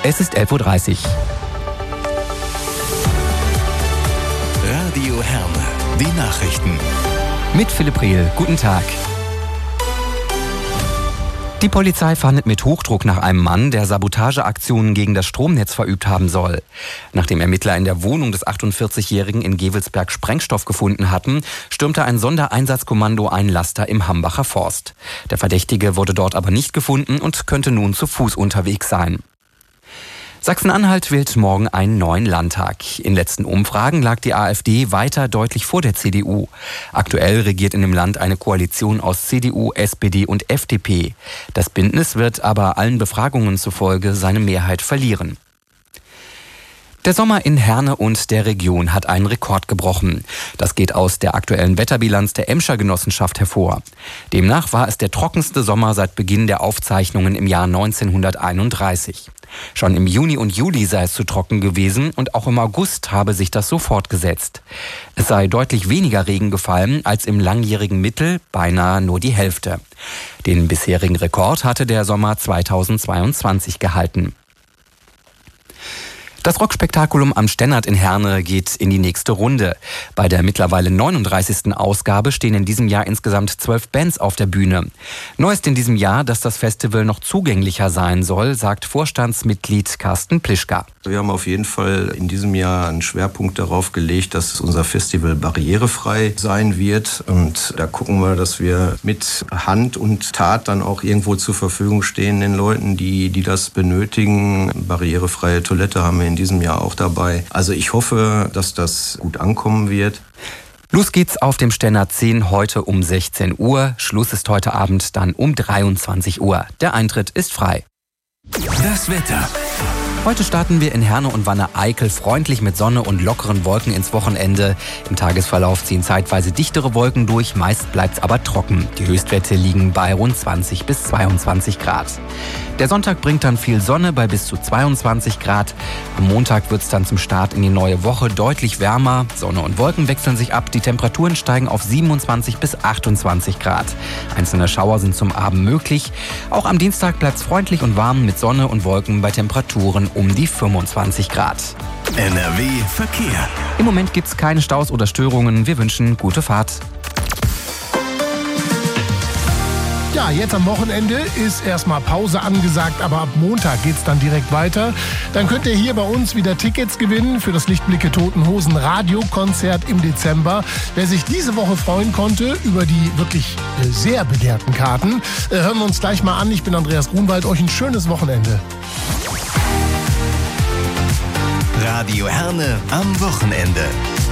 Es ist 11.30 Uhr. Radio Herne, die Nachrichten. Mit Philipp Rehl. Guten Tag. Die Polizei fahndet mit Hochdruck nach einem Mann, der Sabotageaktionen gegen das Stromnetz verübt haben soll. Nachdem Ermittler in der Wohnung des 48-Jährigen in Gevelsberg Sprengstoff gefunden hatten, stürmte ein Sondereinsatzkommando einen Laster im Hambacher Forst. Der Verdächtige wurde dort aber nicht gefunden und könnte nun zu Fuß unterwegs sein. Sachsen-Anhalt wählt morgen einen neuen Landtag. In letzten Umfragen lag die AfD weiter deutlich vor der CDU. Aktuell regiert in dem Land eine Koalition aus CDU, SPD und FDP. Das Bündnis wird aber allen Befragungen zufolge seine Mehrheit verlieren. Der Sommer in Herne und der Region hat einen Rekord gebrochen. Das geht aus der aktuellen Wetterbilanz der Emscher Genossenschaft hervor. Demnach war es der trockenste Sommer seit Beginn der Aufzeichnungen im Jahr 1931. Schon im Juni und Juli sei es zu trocken gewesen und auch im August habe sich das so fortgesetzt. Es sei deutlich weniger Regen gefallen als im langjährigen Mittel, beinahe nur die Hälfte. Den bisherigen Rekord hatte der Sommer 2022 gehalten. Das Rockspektakulum am Stennert in Herne geht in die nächste Runde. Bei der mittlerweile 39. Ausgabe stehen in diesem Jahr insgesamt 12 Bands auf der Bühne. Neu ist in diesem Jahr, dass das Festival noch zugänglicher sein soll, sagt Vorstandsmitglied Carsten Plischka. Wir haben auf jeden Fall in diesem Jahr einen Schwerpunkt darauf gelegt, dass unser Festival barrierefrei sein wird. Und da gucken wir, dass wir mit Hand und Tat dann auch irgendwo zur Verfügung stehen den Leuten, die das benötigen. Barrierefreie Toilette haben wir in diesem Jahr auch dabei. Also ich hoffe, dass das gut ankommen wird. Los geht's auf dem Stennert 10 heute um 16 Uhr. Schluss ist heute Abend dann um 23 Uhr. Der Eintritt ist frei. Das Wetter. Heute starten wir in Herne und Wanne-Eickel freundlich mit Sonne und lockeren Wolken ins Wochenende. Im Tagesverlauf ziehen zeitweise dichtere Wolken durch, meist bleibt's aber trocken. Die Höchstwerte liegen bei rund 20 bis 22 Grad. Der Sonntag bringt dann viel Sonne bei bis zu 22 Grad. Am Montag wird's dann zum Start in die neue Woche deutlich wärmer. Sonne und Wolken wechseln sich ab. Die Temperaturen steigen auf 27 bis 28 Grad. Einzelne Schauer sind zum Abend möglich. Auch am Dienstag bleibt's freundlich und warm mit Sonne und Wolken bei Temperaturen um die 25 Grad. NRW Verkehr. Im Moment gibt's keine Staus oder Störungen. Wir wünschen gute Fahrt. Ja, jetzt am Wochenende ist erstmal Pause angesagt, aber ab Montag geht's dann direkt weiter. Dann könnt ihr hier bei uns wieder Tickets gewinnen für das Lichtblicke Toten Hosen Radiokonzert im Dezember. Wer sich diese Woche freuen konnte über die wirklich sehr begehrten Karten, hören wir uns gleich mal an. Ich bin Andreas Grunwald, euch ein schönes Wochenende. Radio Herne am Wochenende.